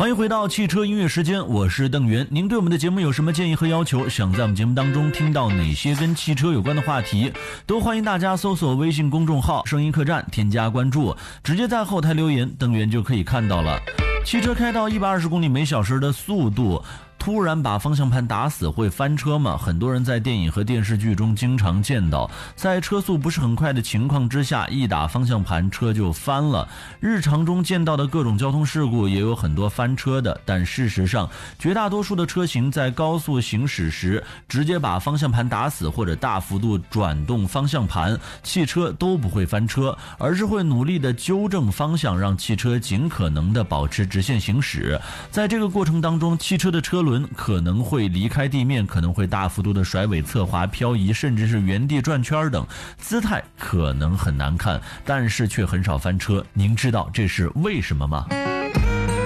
欢迎回到汽车音乐时间，我是邓源。您对我们的节目有什么建议和要求，想在我们节目当中听到哪些跟汽车有关的话题，都欢迎大家搜索微信公众号声音客栈，添加关注，直接在后台留言，邓源就可以看到了。汽车开到120公里每小时的速度，突然把方向盘打死会翻车吗？很多人在电影和电视剧中经常见到，在车速不是很快的情况之下，一打方向盘车就翻了。日常中见到的各种交通事故也有很多翻车的，但事实上绝大多数的车型在高速行驶时直接把方向盘打死或者大幅度转动方向盘，汽车都不会翻车，而是会努力的纠正方向，让汽车尽可能的保持直线行驶。在这个过程当中，汽车的车轮可能会离开地面，可能会大幅度的甩尾侧滑漂移，甚至是原地转圈等，姿态可能很难看，但是却很少翻车。您知道这是为什么吗？